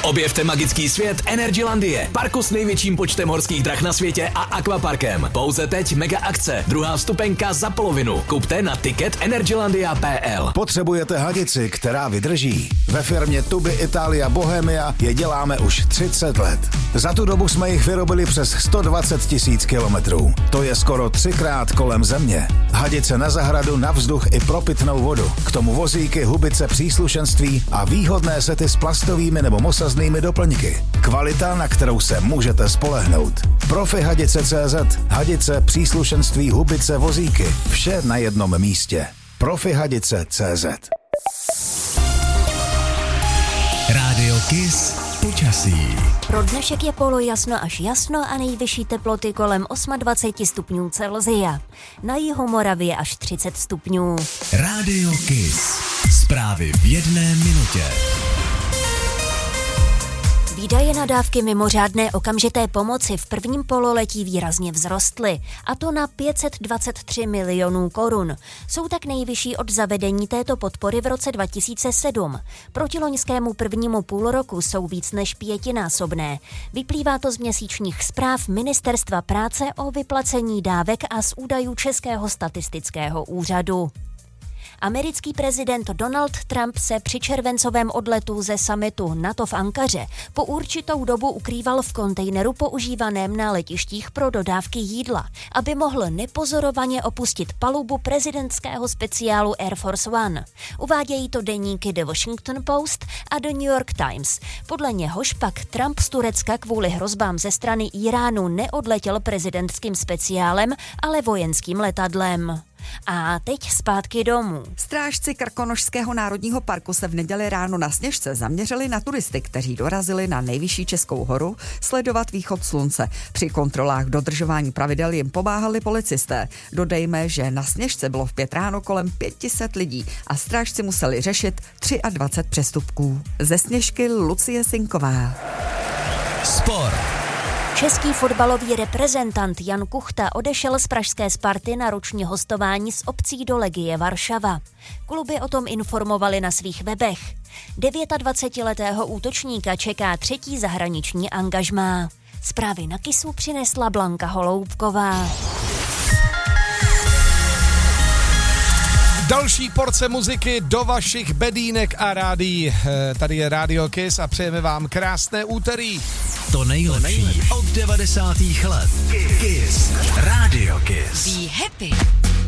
Objevte magický svět Energylandie, parku s největším počtem horských drah na světě a akvaparkem. Pouze teď mega akce, druhá vstupenka za polovinu. Kupte na ticket energylandia.pl. Potřebujete hadici, která vydrží? Ve firmě Tuby Italia Bohemia je děláme už 30 let. Za tu dobu jsme jich vyrobili přes 120 000 kilometrů. To je skoro 3krát kolem země. Hadice na zahradu, na vzduch i pro pitnou vodu. K tomu vozíky, hubice, příslušenství a výhodné sety s plastovými nebo mosaznými doplňky. Kvalita, na kterou se můžete spolehnout. Profi Hadice.cz. Hadice, příslušenství, hubice, vozíky. Vše na jednom místě. Profi Hadice.cz. Rádio Kiss počasí. Pro dnešek je polojasno až jasno a nejvyšší teploty kolem 28 stupňů Celsia. Na jihu Moravy až 30 stupňů. Rádio Kiss. Zprávy v jedné minutě. Výdaje na dávky mimořádné okamžité pomoci v prvním pololetí výrazně vzrostly, a to na 523 milionů korun. Jsou tak nejvyšší od zavedení této podpory v roce 2007. Proti loňskému prvnímu půlroku jsou víc než pětinásobné. Vyplývá to z měsíčních zpráv Ministerstva práce o vyplacení dávek a z údajů Českého statistického úřadu. Americký prezident Donald Trump se při červencovém odletu ze summitu NATO v Ankaře po určitou dobu ukrýval v kontejneru používaném na letištích pro dodávky jídla, aby mohl nepozorovaně opustit palubu prezidentského speciálu Air Force One. Uvádějí to deníky The Washington Post a The New York Times. Podle něhož pak Trump z Turecka kvůli hrozbám ze strany Iránu neodletěl prezidentským speciálem, ale vojenským letadlem. A teď zpátky domů. Strážci Krkonošského národního parku se v neděli ráno na Sněžce zaměřili na turisty, kteří dorazili na nejvyšší českou horu sledovat východ slunce. Při kontrolách dodržování pravidel jim pomáhali policisté. Dodejme, že na Sněžce bylo v 5 ráno kolem 500 lidí a strážci museli řešit 23 přestupků. Ze Sněžky Lucie Sinková. Sport. Český fotbalový reprezentant Jan Kuchta odešel z pražské Sparty na roční hostování s opcí do Legie Varšava. Kluby o tom informovali na svých webech. 29letého útočníka čeká 3. zahraniční angažmá. Zprávy na Kissu přinesla Blanka Holoubková. Další porce muziky do vašich bedínek a rádií. Tady je Radio Kiss a přejeme vám krásné úterý. To nejlepší od 90. let. Kiss. Radio Kiss. Be happy.